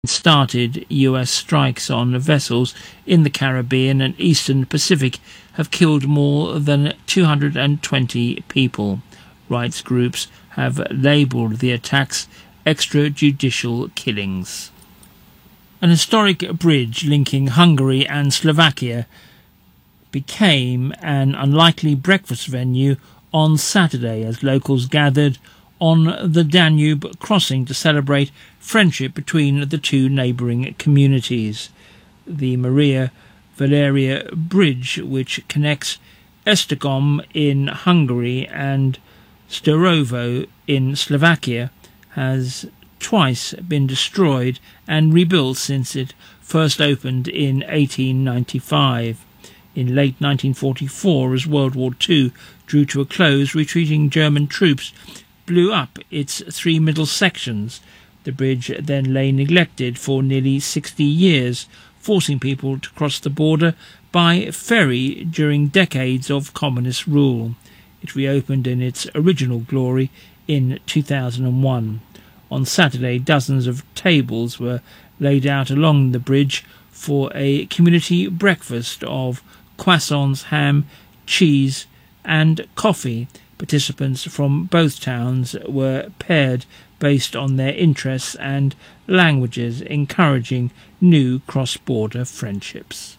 started, U.S. strikes on vessels in the Caribbean and Eastern Pacific have killed more than 220 people. Rights groups have labelled the attacks extrajudicial killings. An historic bridge linking Hungary and Slovakia became an unlikely breakfast venue on Saturday as locals gathered on the Danube crossing to celebrate friendship between the two neighbouring communities. The Maria Valeria Bridge, which connects Esztergom in Hungary and Storovo in Slovakia, has twice been destroyed and rebuilt since it first opened in 1895. In late 1944, as World War II drew to a close, retreating German troops blew up its three middle sections. The bridge then lay neglected for nearly 60 years, forcing people to cross the border by ferry during decades of communist rule. It reopened in its original glory in 2001. On Saturday, dozens of tables were laid out along the bridge for a community breakfast of croissants, ham, cheese and coffee. Participants from both towns were paired based on their interests and languages, encouraging new cross-border friendships.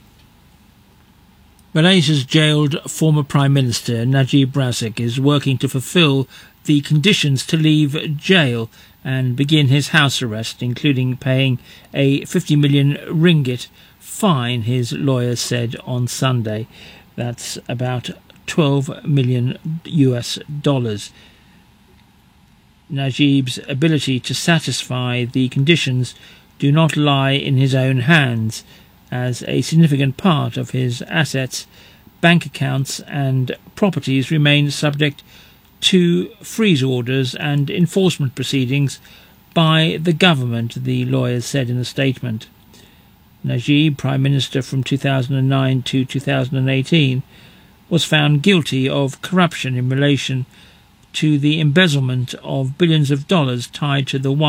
Malaysia's jailed former Prime Minister Najib Razak is working to fulfil the conditions to leave jail and begin his house arrest, including paying a 50 million ringgit fine, his lawyer said on Sunday. That's about $12 million. Najib's ability to satisfy the conditions do not lie in his own hands, as a significant part of his assets, bank accounts and properties remain subject to freeze orders and enforcement proceedings by the government, the lawyers said in a statement. Najib, Prime Minister from 2009 to 2018, was found guilty of corruption in relation to the embezzlement of billions of dollars tied to the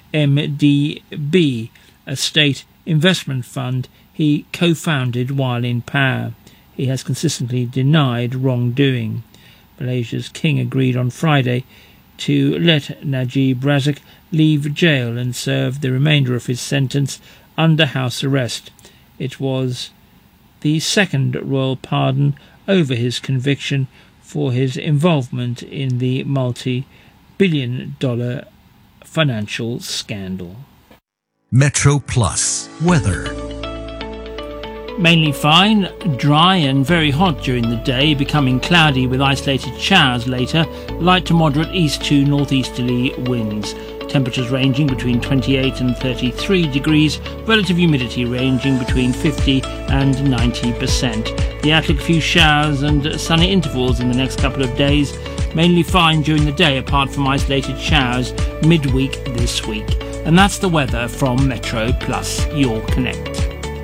1MDB, a state investment fund he co-founded while in power. He has consistently denied wrongdoing. Malaysia's king agreed on Friday to let Najib Razak leave jail and serve the remainder of his sentence under house arrest. It was the second royal pardon over his conviction for his involvement in the multi-billion-dollar financial scandal. Metro Plus weather. Mainly fine, dry and very hot during the day, becoming cloudy with isolated showers later, light to moderate east to northeasterly winds. Temperatures ranging between 28 and 33 degrees, relative humidity ranging between 50 and 90%. The outlook, few showers and sunny intervals in the next couple of days, mainly fine during the day apart from isolated showers midweek this week. And that's the weather from Metro Plus, your Connect.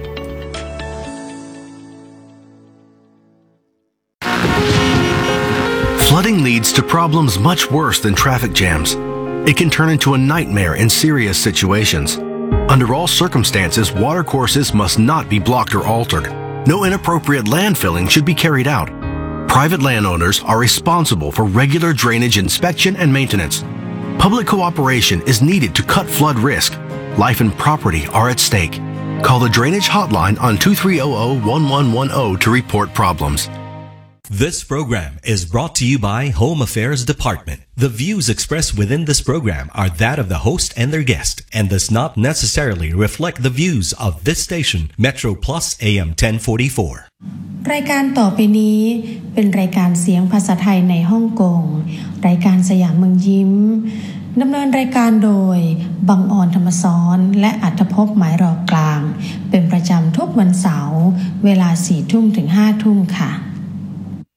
Flooding leads to problems much worse than traffic jams. It can turn into a nightmare in serious situations. Under all circumstances, watercourses must not be blocked or altered. No inappropriate landfilling should be carried out. Private landowners are responsible for regular drainage inspection and maintenance. Public cooperation is needed to cut flood risk. Life and property are at stake. Call the Drainage Hotline on 2300-1110 to report problems. This program is brought to you by Home Affairs Department. The views expressed within this program are that of the host and their guest and does not necessarily reflect the views of this station, Metro Plus AM 1044. รายการต่อไปนี้เป็นรายการเสียงภาษาไทยในฮ่องกงรายการสยามเมืองยิ้มดำเนินรายการโดยบังออนธรรมสอนและอัธภพหมายรอกลางเป็นประจำทุกวันเสาร์เวลา 4 ทุ่มถึง 5 ทุ่มค่ะ